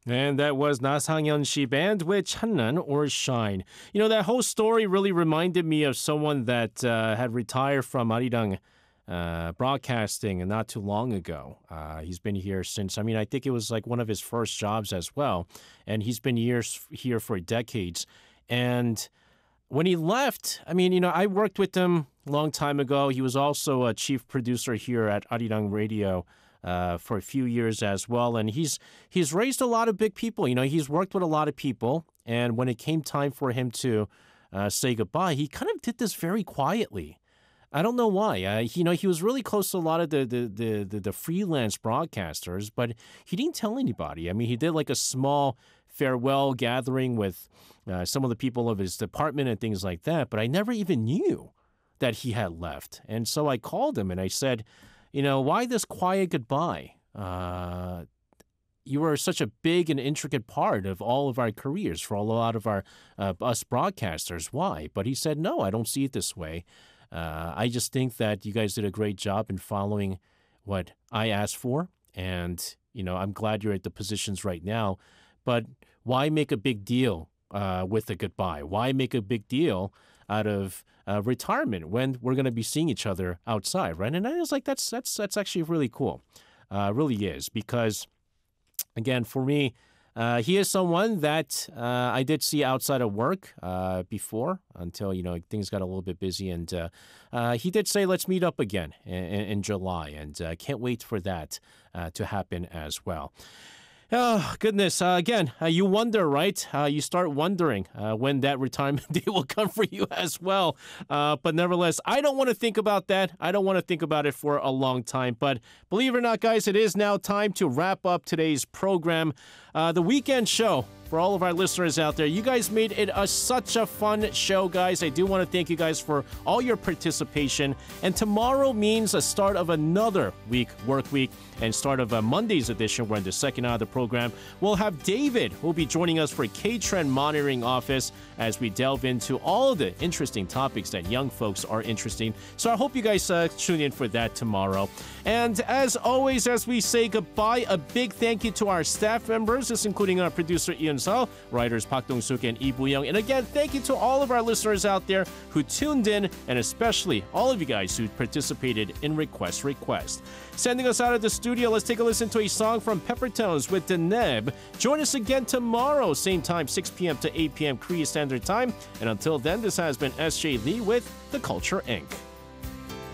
And that was Na Sang-yeon Shi Band with Channan or Shine. You know, that whole story really reminded me of someone that had retired from Arirang broadcasting not too long ago. He's been here since, I think it was like one of his first jobs as well. And he's been here for decades. And when he left, I worked with him a long time ago. He was also a chief producer here at Arirang Radio for a few years as well. And he's raised a lot of big people. He's worked with a lot of people. And when it came time for him to say goodbye, he kind of did this very quietly. I don't know why. He was really close to a lot of the freelance broadcasters, but he didn't tell anybody. He did like a small farewell gathering with some of the people of his department and things like that, but I never even knew that he had left. And so I called him and I said, why this quiet goodbye? You were such a big and intricate part of all of our careers for a lot of our us broadcasters. Why? But he said, no, I don't see it this way. I just think that you guys did a great job in following what I asked for. And, I'm glad you're at the positions right now. But why make a big deal with a goodbye? Why make a big deal out of retirement when we're going to be seeing each other outside, right? And I was like, that's actually really cool. Really is. Because, again, for me, he is someone that I did see outside of work before until, things got a little bit busy. And he did say, let's meet up again in July. And can't wait for that to happen as well. Oh, goodness. Again, you wonder, right? You start wondering when that retirement day will come for you as well. But nevertheless, I don't want to think about that. I don't want to think about it for a long time. But believe it or not, guys, it is now time to wrap up today's program. The weekend show. For all of our listeners out there, you guys made it such a fun show, guys. I do want to thank you guys for all your participation. And tomorrow means a start of another work week, and start of Monday's edition. We're in the second hour of the program. We'll have David, who will be joining us for K-Trend Monitoring Office as we delve into all of the interesting topics that young folks are interested in. So I hope you guys tune in for that tomorrow. And as always, as we say goodbye, a big thank you to our staff members, this including our producer Ian Seo, writers Park Dong-suk and Lee Bu-young. And again, thank you to all of our listeners out there who tuned in, and especially all of you guys who participated in Request. Sending us out of the studio, let's take a listen to a song from Peppertones with Deneb. Join us again tomorrow, same time, 6 p.m. to 8 p.m. Korea Standard Time. And until then, this has been SJ Lee with The Culture Inc.